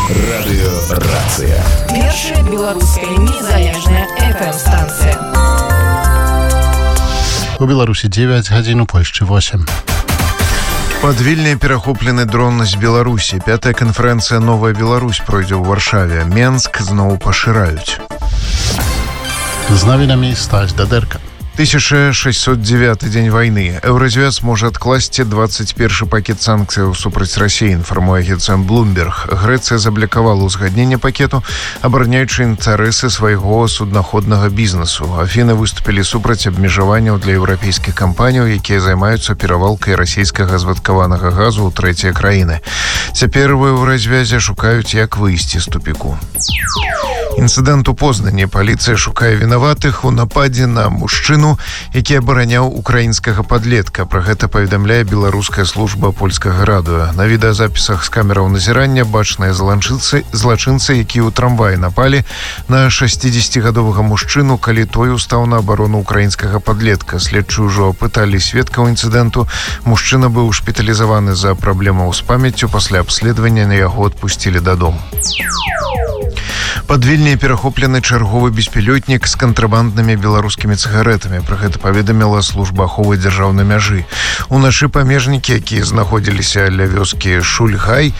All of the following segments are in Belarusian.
Радыёрацыя. Першая беларуская незалежная FM-станцыя. У Беларусі 9 гадзін, у Польшчы 8. Пад Вільняй перахоплены дрон з Беларусі. Пятая канферэнцыя «Новая Беларусь» пройдзе ў Варшаве. Менск зноў пашыраюць. З навінамі Стась Дадэрка. 1609 дзень вайны. Еўразвяз можа адкласці 21 пакет санкцыяў супраць Расіі, інфармуе агенцтва Bloomberg. Грэцыя заблякавала ўзгадненне пакету, абараняючы інтарэсы свайго суднаходнага бізнесу. Афіны выступілі супраць абмежаванняў для еўрапейскіх кампаніяў, якія займаюцца перавалкай расійскага звадкаванага газу ў трэція краіны. Цяпер у еўразвязе шукаюць, як выйсці з тупіку. Інцыдэнт у Познані. Паліцыя шукае вінаватых у нападзе на мужчыну, які абараняў украінскага падлетка. Пра гэта паведамляе беларуская служба польскага радыё. На відэазапісах з камераў назірання бачныя злачынцы, якія ў трамваі напалі на 60-гадовага мужчыну, калі той устаў на абарону украінскага падлетка. Следчы ўжо апыталі сведкаў інцыдэнту. Мужчына быў шпіталізаваны за праблемаў з памяццю. Пасля абследавання на яго адпусцілі дадому. Пад Вільняй перахоплены чарговы беспілётнік з кантрабанднымі беларускімі цыгарэтамі. Пра гэта паведаміла служба аховы дзяржаўнай мяжы. Уначы памежнікі, якія знаходзіліся ля вёскі Шульгай,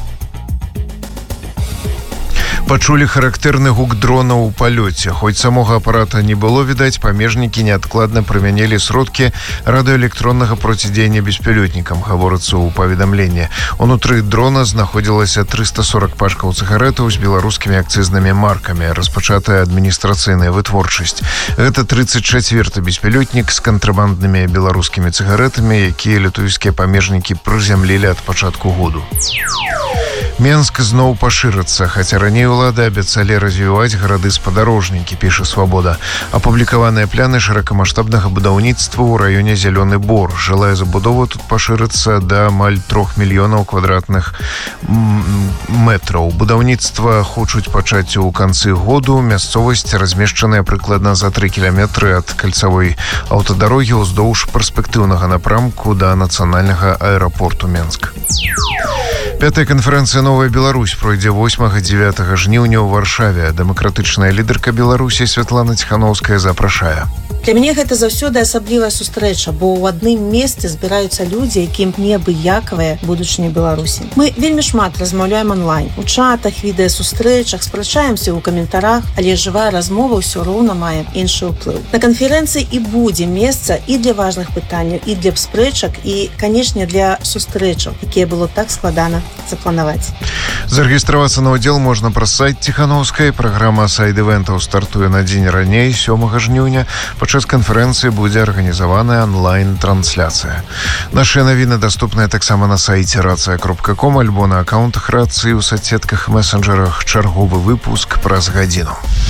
пачулі характэрны гук дрона ў палёце. Хоць самога апарата не было відаць, памежнікі неадкладна прымянілі сродкі радыёэлектроннага процідзеяння беспілётнікам, гаворыцца ў паведамленні. Унутры дрона знаходзілася 340 пачкаў цыгарэтаў з беларускімі акцызнымі маркамі. Распачатая адміністрацыйная вытворчасць. Гэта 34-й беспілётнік з кантрабанднымі беларускімі цыгарэтамі, якія літоўскія памежнікі прызямлілі ад пачатку году. Менск зноў пашырыцца, хаця раней улады абяцалі развіваць гарады-спадарожнікі, піша «Свабода». Апублікаваныя пляны шырокамаштабнага будаўніцтва ў раёне Зялёны Бор. Жылая забудова тут пашырыцца да амаль 3 мільёнаў квадратных метраў. Будаўніцтва хочуць пачаць у канцы году. Мясцовасць размешчаная прыкладна за 3 кіламетры ад кальцавой аўтадарогі ўздоўж перспектыўнага напрамку да нацыянальнага аэрапорту Менск. Пятая канферэнцыя «Новая Беларусь» пройдзе 8-9 жніўня ў Варшаве. Дэмакратычная лідарка Беларусі Святлана Ціхановская запрашае. Для мяне гэта заўсёды асаблівая сустрэча, бо ў адным месцы збіраюцца людзі, якім неабыякавая будучыня Беларусі. Мы вельмі шмат размаўляем онлайн, у чатах, відэасустрэчах, спрачаемся ў каментарах, але жывая размова ўсё роўна мае іншы ўплыў. На канферэнцыі і будзе месца і для важных пытанняў, і для спрэчак, і, канешне, для сустрэчаў, якія было так складана запланаваць. Зарэгістравацца на ўдзел можна праз сайт Ціхановскай. Праграма сайд-івентаў стартуе на дзень раней, 7 жніўня. Падчас канферэнцыі будзе арганізаваная онлайн-трансляцыя. Нашыя навіны даступныя таксама на сайце racja.com альбо на аккаунтах рацыі ў соцсетках і месенджерах. Чарговы выпуск праз гадзіну.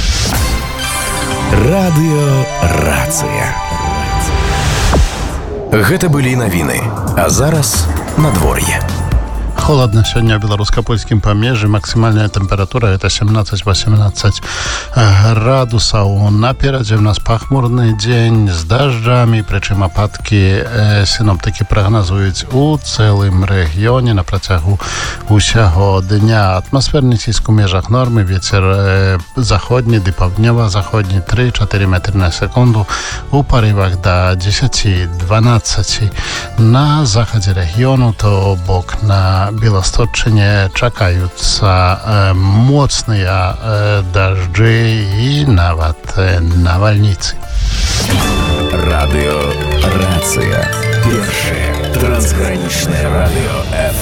Радыёрацыя. Гэта былі навіны. А зараз надвор'е. Холодно сёння ў беларуска-польскім памежжы. Максімальная тэмпература это 17-18 градусаў. Наперадзе ў нас пахмурны дзень з дажджамі, прычым ападкі сіноптыкі прагназуюць у цэлым рэгіёне на працягу усяго дня. Атмасферны ціск у межах нормы, вецер заходні ды паўднёва-заходні 3-4 метры на секунду, у парывах да 10-12. На захадзе рэгіёну, то бок на Беласточчыне чакаюцца моцныя дажджы і нават навальніцы. Радыёрацыя. Першае трансгранічнае радыё